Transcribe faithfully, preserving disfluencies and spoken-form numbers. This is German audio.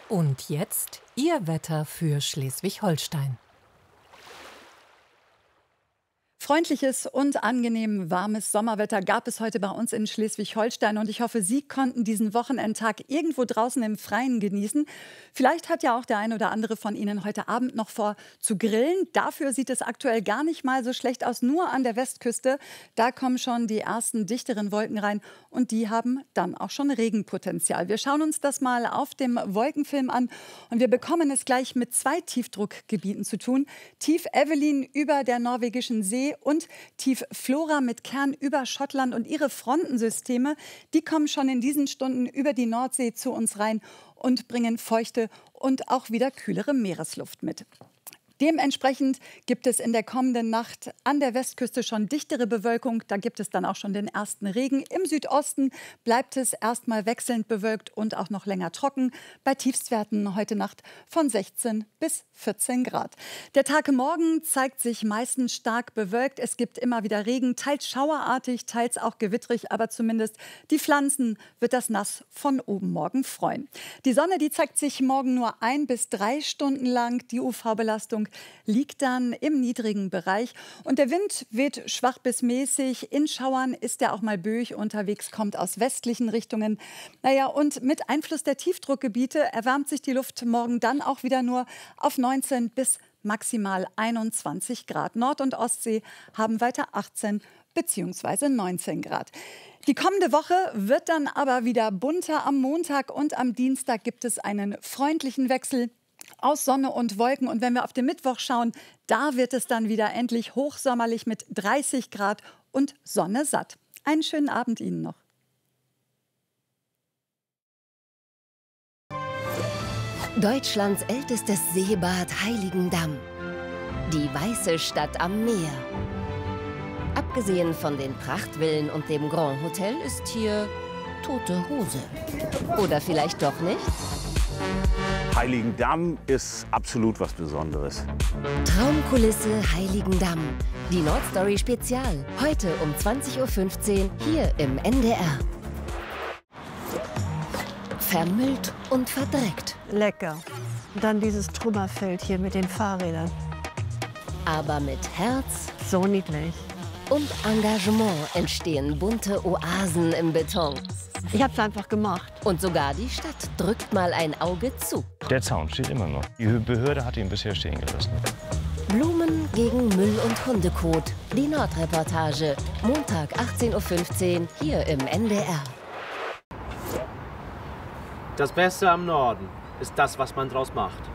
Und jetzt Ihr Wetter für Schleswig-Holstein. Freundliches und angenehm warmes Sommerwetter gab es heute bei uns in Schleswig-Holstein. Und ich hoffe, Sie konnten diesen Wochenendtag irgendwo draußen im Freien genießen. Vielleicht hat ja auch der ein oder andere von Ihnen heute Abend noch vor zu grillen. Dafür sieht es aktuell gar nicht mal so schlecht aus. Nur an der Westküste, da kommen schon die ersten dichteren Wolken rein. Und die haben dann auch schon Regenpotenzial. Wir schauen uns das mal auf dem Wolkenfilm an. Und wir bekommen es gleich mit zwei Tiefdruckgebieten zu tun. Tief Evelyn über der norwegischen See und Tief Flora mit Kern über Schottland. Und ihre Frontensysteme, die kommen schon in diesen Stunden über die Nordsee zu uns rein und bringen feuchte und auch wieder kühlere Meeresluft mit. Dementsprechend gibt es in der kommenden Nacht an der Westküste schon dichtere Bewölkung. Da gibt es dann auch schon den ersten Regen. Im Südosten bleibt es erstmal wechselnd bewölkt und auch noch länger trocken. Bei Tiefstwerten heute Nacht von sechzehn bis vierzehn Grad. Der Tag morgen zeigt sich meistens stark bewölkt. Es gibt immer wieder Regen, teils schauerartig, teils auch gewittrig. Aber zumindest die Pflanzen wird das Nass von oben morgen freuen. Die Sonne, die zeigt sich morgen nur ein bis drei Stunden lang. Die U V-Belastung liegt dann im niedrigen Bereich. Und der Wind weht schwach bis mäßig. In Schauern ist er auch mal böig unterwegs, kommt aus westlichen Richtungen. Naja, und mit Einfluss der Tiefdruckgebiete erwärmt sich die Luft morgen dann auch wieder nur auf neunzehn bis maximal einundzwanzig Grad. Nord- und Ostsee haben weiter achtzehn bzw. neunzehn Grad. Die kommende Woche wird dann aber wieder bunter. Am Montag und am Dienstag gibt es einen freundlichen Wechsel aus Sonne und Wolken. Und wenn wir auf den Mittwoch schauen, da wird es dann wieder endlich hochsommerlich mit dreißig Grad und Sonne satt. Einen schönen Abend Ihnen noch. Deutschlands ältestes Seebad Heiligendamm. Die weiße Stadt am Meer. Abgesehen von den Prachtvillen und dem Grand Hotel ist hier tote Hose. Oder vielleicht doch nicht? Heiligendamm ist absolut was Besonderes. Traumkulisse Heiligendamm. Die Nordstory Spezial. Heute um zwanzig Uhr fünfzehn hier im N D R. Vermüllt und verdreckt. Lecker. Und dann dieses Trümmerfeld hier mit den Fahrrädern. Aber mit Herz So niedlich. und Engagement entstehen bunte Oasen im Beton. Ich hab's einfach gemacht. Und sogar die Stadt drückt mal ein Auge zu. Der Zaun steht immer noch. Die Behörde hat ihn bisher stehen gelassen. Blumen gegen Müll und Hundekot. Die Nordreportage. Montag achtzehn Uhr fünfzehn hier im N D R. Das Beste am Norden ist das, was man draus macht.